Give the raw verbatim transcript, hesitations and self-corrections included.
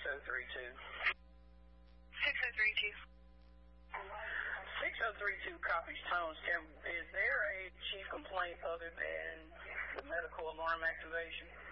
oh three two. six oh three two. six oh three two copies tones. Tim, is there a chief complaint other than the medical alarm activation?